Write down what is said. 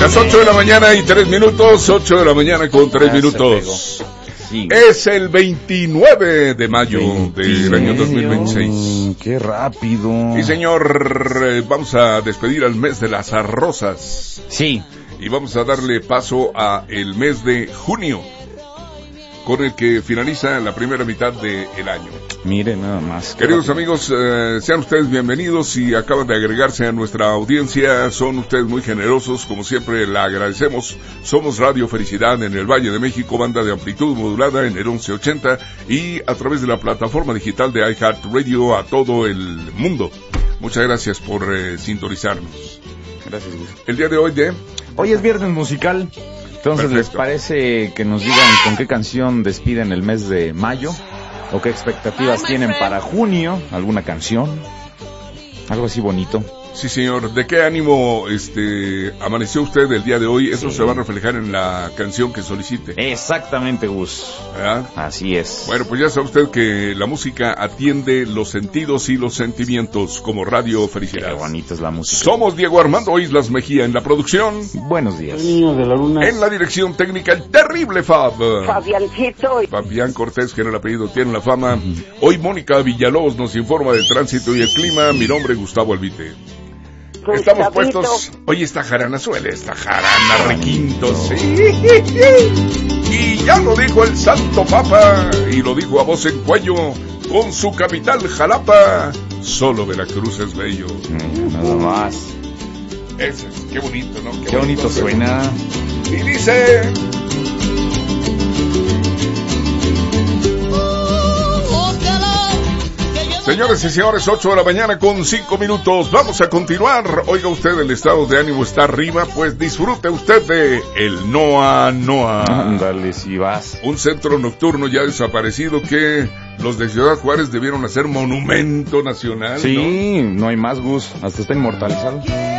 Las 8 de la mañana y 3 minutos, 8 de la mañana con 3 minutos. Sí. Es el 29 de mayo del año 2026. ¡Qué rápido! Sí, señor, vamos a despedir al mes de las rosas. Sí. Y vamos a darle paso a el mes de junio, con el que finaliza la primera mitad del año. Mire nada más. Queridos amigos, sean ustedes bienvenidos. Si acaban de agregarse a nuestra audiencia, son ustedes muy generosos, como siempre la agradecemos. Somos Radio Felicidad en el Valle de México, banda de amplitud modulada en el 1180 y a través de la plataforma digital de iHeartRadio a todo el mundo. Muchas gracias por sintonizarnos. Gracias, Gus. El día de hoy es viernes musical. Entonces, perfecto. ¿Les parece que nos digan con qué canción despiden el mes de mayo? ¿O qué expectativas tienen para junio? ¿Alguna canción? Algo así bonito. Sí, señor. ¿De qué ánimo amaneció usted el día de hoy? Eso se va a reflejar en la canción que solicite. Exactamente, Gus. ¿Verdad? Así es. Bueno, pues ya sabe usted que la música atiende los sentidos y los sentimientos como Radio Felicidad. Qué bonita es la música. Somos Diego Armando Islas Mejía en la producción. Buenos días. Niños de la luna. En la dirección técnica, el terrible Fab. Fabiancito. Fabián Cortés, que en el apellido tiene la fama. Hoy Mónica Villalobos nos informa del tránsito y el clima. Mi nombre es Gustavo Albite. Estamos puestos. Hoy esta jarana suele, esta jarana requinto, sí. Y ya lo dijo el Santo Papa, y lo dijo a voz en cuello, con su capital Jalapa, solo Veracruz es bello. Nada más. Ese es, qué bonito, ¿no? Qué bonito suena. Y dice... Señores y señores, 8 de la mañana con 5 minutos. Vamos a continuar. Oiga usted, el estado de ánimo está arriba, pues disfrute usted de el Noa Noa. Ándale, si vas. Un centro nocturno ya desaparecido que los de Ciudad Juárez debieron hacer monumento nacional. Sí, no hay más, Gus. Hasta está inmortalizado.